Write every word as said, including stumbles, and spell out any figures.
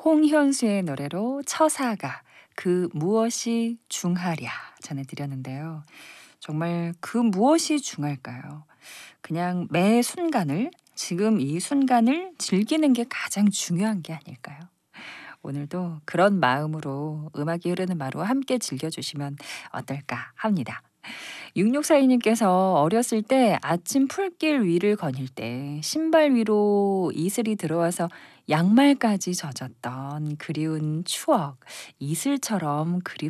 홍현수의 노래로 처사가 그 무엇이 중하랴 전해드렸는데요. 정말 그 무엇이 중할까요? 그냥 매 순간을 지금 이 순간을 즐기는 게 가장 중요한 게 아닐까요? 오늘도 그런 마음으로 음악이 흐르는 마루 함께 즐겨주시면 어떨까 합니다. 육육사이 님께서 어렸을 때 아침 풀길 위를 거닐 때 신발 위로 이슬이 들어와서 양말까지 젖었던 그리운 추억, 이슬처럼 그리